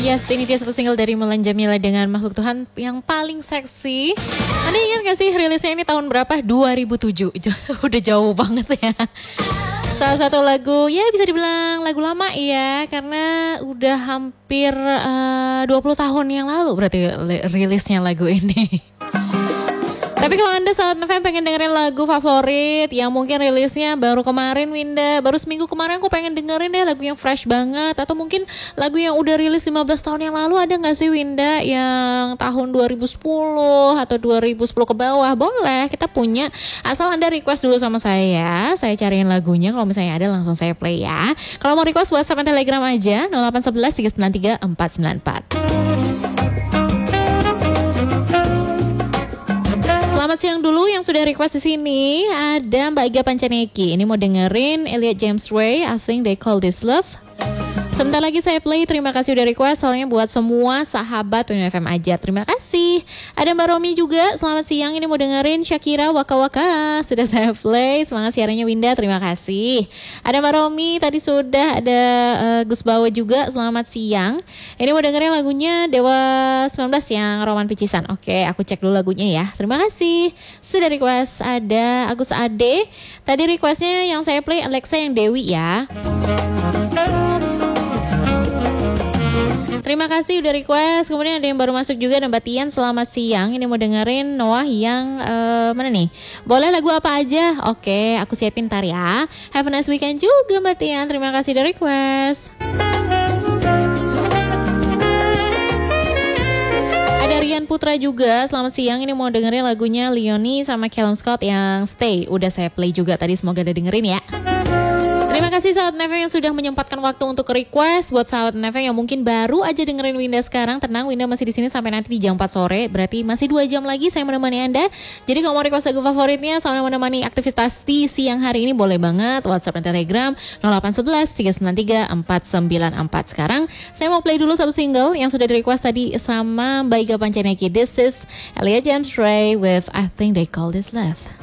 Yes, ini dia satu single dari Mulan Jamila dengan Makhluk Tuhan yang paling seksi. Anda ingat gak sih rilisnya ini tahun berapa? 2007. Udah jauh banget ya. Salah satu lagu, ya bisa dibilang lagu lama ya. Karena udah hampir 20 tahun yang lalu berarti rilisnya lagu ini. Tapi kalau Anda sahabat FM pengen dengerin lagu favorit yang mungkin rilisnya baru kemarin Winda, baru seminggu kemarin aku pengen dengerin deh lagu yang fresh banget. Atau mungkin lagu yang udah rilis 15 tahun yang lalu, ada gak sih Winda yang tahun 2010 atau 2010 ke bawah? Boleh, kita punya. Asal Anda request dulu sama saya cariin lagunya. Kalau misalnya ada langsung saya play ya. Kalau mau request WhatsApp dan Telegram aja 0811 393 494. Selamat siang dulu yang sudah request di sini. Ada Mbak Iga Pancaneki. Ini mau dengerin Elliot James Ray, I Think They Call This Love. Sebentar lagi saya play. Terima kasih udah request. Soalnya buat semua sahabat Win FM aja. Terima kasih. Ada Mbak Romi juga. Selamat siang. Ini mau dengerin Shakira Waka Waka. Sudah saya play. Semangat siarannya Winda. Terima kasih. Ada Mbak Romi. Tadi sudah ada Gus Bawa juga. Selamat siang. Ini mau dengerin lagunya Dewa 19 yang Roman Picisan. Oke, aku cek dulu lagunya ya. Terima kasih. Sudah request. Ada Agus Ade. Tadi requestnya yang saya play Alexa yang Dewi ya. Terima kasih udah request. Kemudian ada yang baru masuk juga, ada Mbak Tian. Selamat siang. Ini mau dengerin Noah yang mana nih? Boleh lagu apa aja? Oke, aku siapin ntar ya. Have a nice weekend juga Mbak Tian. Terima kasih udah request. Ada Rian Putra juga. Selamat siang. Ini mau dengerin lagunya Leonie sama Callum Scott yang Stay. Udah saya play juga tadi. Semoga ada dengerin ya. Terima kasih sahabat Neve yang sudah menyempatkan waktu untuk request. Buat sahabat Neve yang mungkin baru aja dengerin Winda sekarang, tenang, Winda masih di sini sampai nanti di jam 4 sore. Berarti masih 2 jam lagi saya menemani Anda. Jadi kalau mau request lagu favoritnya sama menemani aktivitas di siang hari ini, boleh banget WhatsApp dan Telegram 0811 393 494. Sekarang saya mau play dulu satu single yang sudah di request tadi sama Mbak Iga Pancaneki. This is Elliot James Ray with I Think They Call This Love.